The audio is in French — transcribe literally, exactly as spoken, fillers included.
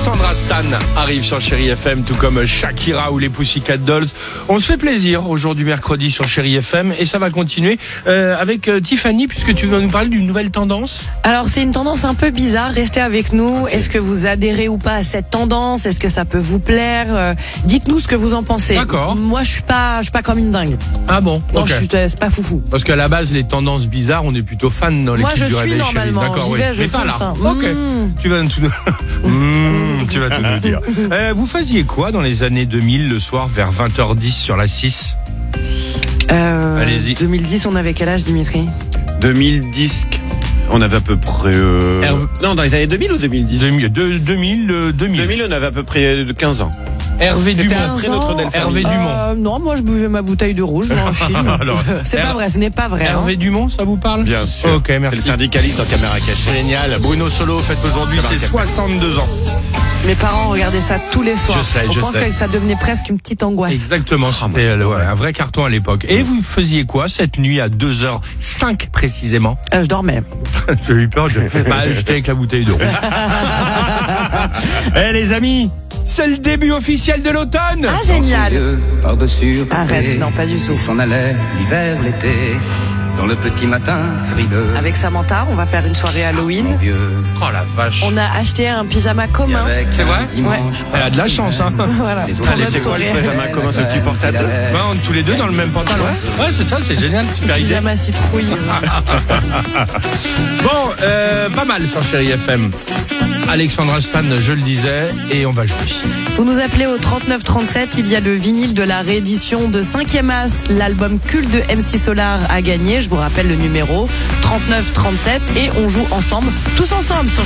Alexandra Stan arrive sur Chérie F M, tout comme Shakira ou les Pussycat Dolls. On se fait plaisir aujourd'hui mercredi sur Chérie F M et ça va continuer euh, avec euh, Tiffany, puisque tu vas nous parler d'une nouvelle tendance. Alors c'est une tendance un peu bizarre, restez avec nous. Est-ce que vous adhérez ou pas à cette tendance? Est-ce que ça peut vous plaire? euh, Dites-nous ce que vous en pensez. D'accord. Moi je suis pas, je suis pas comme une dingue. Ah bon? Non, Ok. je suis, c'est pas foufou. Parce qu'à la base, les tendances bizarres, on est plutôt fan dans l'équipe Moi je du suis Réveil Chérie. normalement, D'accord, j'y oui. vais, je Mais pas là. fonce. hein. Ok. Mmh. Tu vas tout nous... Mmh, tu vas tout nous dire. Euh, vous faisiez quoi dans les années deux mille le soir vers vingt heures dix sur la six? Euh, Allez-y. deux mille dix, on avait quel âge, Dimitri? deux mille dix, on avait à peu près... Euh... Hervé- Non, dans les années deux mille ou deux mille dix deux mille, deux- deux mille, euh, deux mille. deux mille, on avait à peu près de quinze ans. Hervé C'était Dumont. après notre Delphine. Hervé Dumont. Euh, non, moi je buvais ma bouteille de rouge dans un film. Alors, C'est Her- pas vrai, ce n'est pas vrai. hein. Hervé Dumont, ça vous parle? Bien sûr. Ok, merci. C'est le syndicaliste en caméra cachée. Génial. Bruno Solo fête aujourd'hui ses soixante-deux ans. Mes parents regardaient ça tous les soirs. Je sais, Au je point sais. que ça devenait presque une petite angoisse. Exactement, c'était euh, ouais, un vrai carton à l'époque. Et vous faisiez quoi cette nuit à deux heures cinq précisément? Euh, je dormais. J'ai eu peur, je... bah, j'étais avec la bouteille d'eau. Eh les amis, c'est le début officiel de l'automne. Ah génial. Par-dessus Arrête, non pas du tout. Il s'en allait l'hiver, l'été, dans le petit matin frileux. Avec Samantha, on va faire une soirée Halloween. Mon vieux. Oh la vache. On a acheté un pyjama Et commun. avec C'est vrai un dimanche Elle a de la chance, hein. Voilà. Les Pour autres- Allez, notre c'est quoi le soirée. pyjama commun, ce que tu portes à deux? Ouais, on est tous les deux dans le même pantalon. Ouais, c'est ça, c'est génial, super idée. Pyjama citrouille. Bon, euh, pas mal sur Chérie F M. Alexandra Stan, je le disais, et on va jouer. Vous nous appelez au trente-neuf trente-sept, il y a le vinyle de la réédition de cinquième As, l'album culte de M C Solar à gagner. Je vous rappelle le numéro trente-neuf trente-sept et on joue ensemble, tous ensemble sur